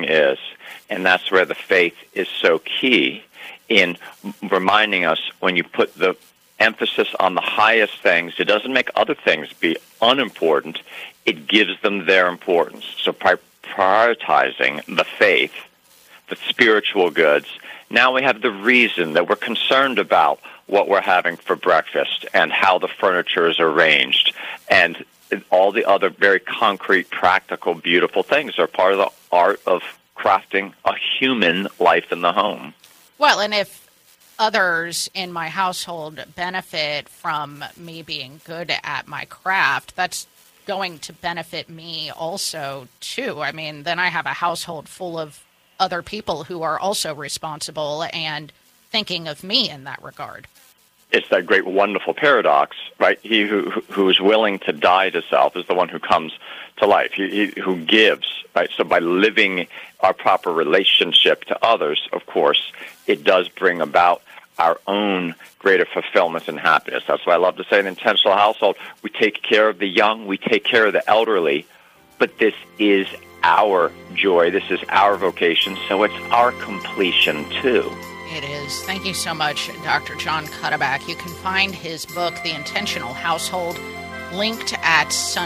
is. And that's where the faith is so key in reminding us when you put the emphasis on the highest things, it doesn't make other things be unimportant. It gives them their importance. So by prioritizing the faith, the spiritual goods, now we have the reason that we're concerned about what we're having for breakfast and how the furniture is arranged, and all the other very concrete, practical, beautiful things are part of the art of crafting a human life in the home. Well, and if others in my household benefit from me being good at my craft, that's going to benefit me also, too. I mean, then I have a household full of other people who are also responsible and thinking of me in that regard. It's that great, wonderful paradox, right? He who is willing to die to self is the one who comes to life, he who gives, right? So by living our proper relationship to others, of course, it does bring about our own greater fulfillment and happiness. That's why I love to say in an intentional household, we take care of the young, we take care of the elderly, but this is our joy, this is our vocation, so it's our completion too. It is. Thank you so much, Dr. Jon Cuddeback. You can find his book, The Intentional Household, linked at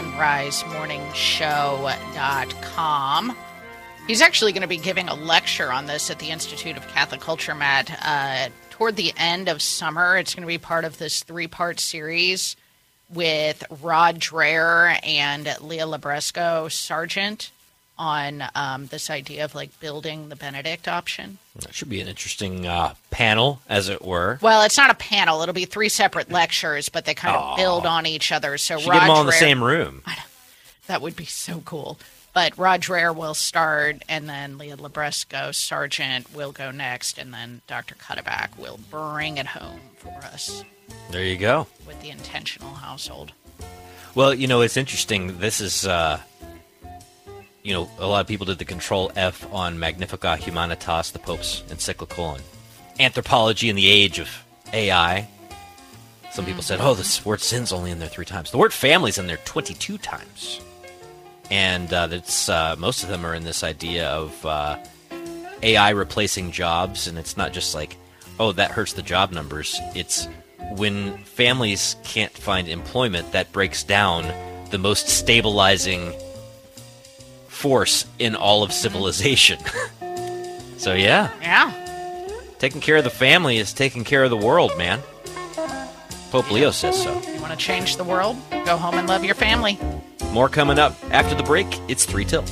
sunrisemorningshow.com. He's actually going to be giving a lecture on this at the Institute of Catholic Culture, Matt, toward the end of summer. It's going to be part of this 3-part series with Rod Dreher and Leah Libresco Sargent on this idea of like building the Benedict option. That should be an interesting panel, as it were. Well, it's not a panel. It'll be 3 separate lectures, but they kind of build on each other. So should get them all in the same room. That would be so cool. But Rod Dreher will start, and then Leah Libresco Sargent will go next, and then Dr. Cuddeback will bring it home for us. There you go. With the intentional household. Well, you know, it's interesting. This is... you know, a lot of people did the Control F on Magnificat Humanitas, the Pope's encyclical on anthropology in the age of AI. Some people said, oh, this word sin's only in there 3 times. The word family's in there 22 times. And it's most of them are in this idea of AI replacing jobs, and it's not just like, oh, that hurts the job numbers. It's when families can't find employment, that breaks down the most stabilizing force in all of civilization. So yeah, taking care of the family is taking care of the world, man. Pope Leo says so. You want to change the world? Go home and love your family. More coming up after the break. It's 3 till.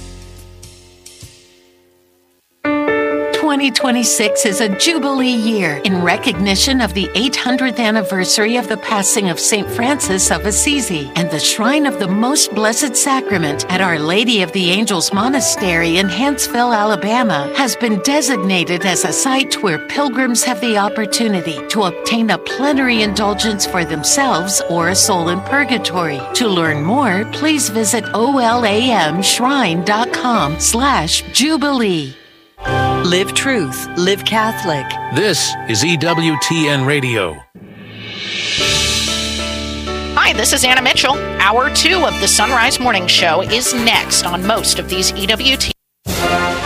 2026 is a Jubilee year in recognition of the 800th anniversary of the passing of St. Francis of Assisi, and the Shrine of the Most Blessed Sacrament at Our Lady of the Angels Monastery in Huntsville, Alabama, has been designated as a site where pilgrims have the opportunity to obtain a plenary indulgence for themselves or a soul in purgatory. To learn more, please visit olamshrine.com/Jubilee. Live Truth, Live Catholic. This is EWTN Radio. Hi, this is Anna Mitchell. Hour 2 of the Sunrise Morning Show is next on most of these EWTN